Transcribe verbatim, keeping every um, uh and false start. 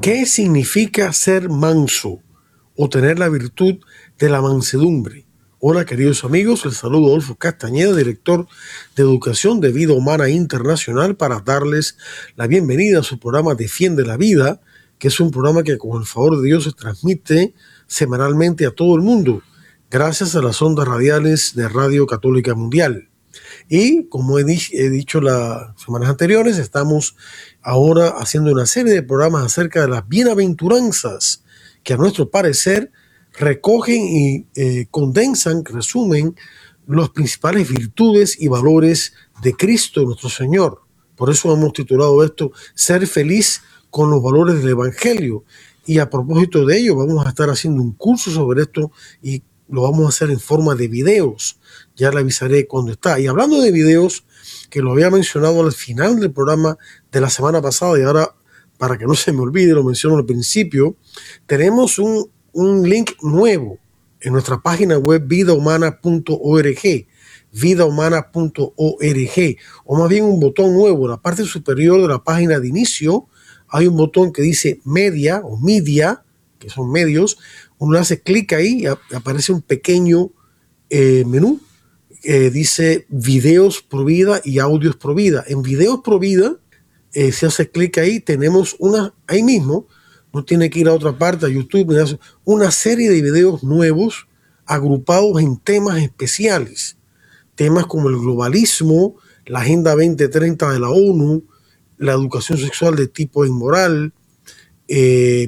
¿Qué significa ser manso o tener la virtud de la mansedumbre? Hola queridos amigos, les saludo Adolfo Castañeda, director de Educación de Vida Humana Internacional, para darles la bienvenida a su programa Defiende la Vida, que es un programa que con el favor de Dios se transmite semanalmente a todo el mundo, gracias a las ondas radiales de Radio Católica Mundial. Y como he, di- he dicho las semanas anteriores, estamos ahora haciendo una serie de programas acerca de las bienaventuranzas que a nuestro parecer recogen y eh, condensan, resumen las principales virtudes y valores de Cristo nuestro Señor. Por eso hemos titulado esto Ser feliz con los valores del Evangelio. Y a propósito de ello, vamos a estar haciendo un curso sobre esto y lo vamos a hacer en forma de videos. Ya le avisaré cuando está. Y hablando de videos, que lo había mencionado al final del programa de la semana pasada y ahora, para que no se me olvide, lo menciono al principio, tenemos un, un link nuevo en nuestra página web vida humana punto org, vida humana punto org, o más bien un botón nuevo en la parte superior de la página de inicio. Hay un botón que dice media o media, que son medios. Uno hace clic ahí y aparece un pequeño eh, menú. Eh, dice videos pro vida y audios pro vida. En videos pro vida, eh, si hace clic ahí, tenemos una, ahí mismo, no tiene que ir a otra parte, a YouTube, una serie de videos nuevos agrupados en temas especiales. Temas como el globalismo, la Agenda veinte treinta de la ONU, la educación sexual de tipo inmoral, eh,